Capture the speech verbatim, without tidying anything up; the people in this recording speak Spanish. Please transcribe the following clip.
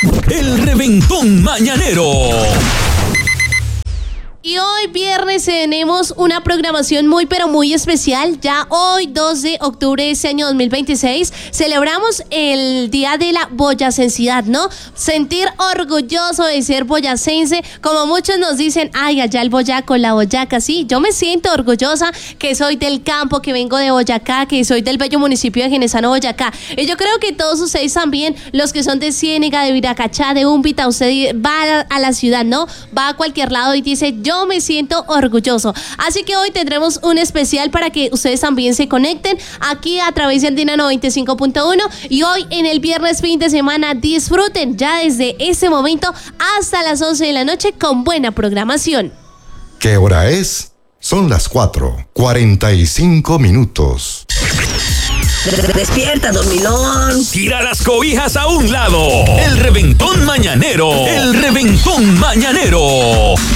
El Reventón Mañanero. Y hoy viernes tenemos una programación muy pero muy especial. Ya hoy dos de octubre de este año dos mil veintiséis celebramos el Día de la Boyacensidad, ¿no? Sentir orgulloso de ser boyacense, como muchos nos dicen, ay, allá el boyaco, la boyaca, sí, yo me siento orgullosa que soy del campo, que vengo de Boyacá, que soy del bello municipio de Genesano, Boyacá. Y yo creo que todos ustedes también, los que son de Ciénega, de Viracachá, de Úmbita, usted va a la ciudad, ¿no? Va a cualquier lado y dice, yo Yo me siento orgulloso. Así que hoy tendremos un especial para que ustedes también se conecten aquí a través de Andina noventa y cinco punto uno. Y hoy en el viernes fin de semana disfruten ya desde ese momento hasta las once de la noche con buena programación. ¿Qué hora es? Son las cuatro, cuarenta y cinco minutos. Despierta, dormilón. Tira las cobijas a un lado. El Reventón Mañanero. El Reventón Mañanero.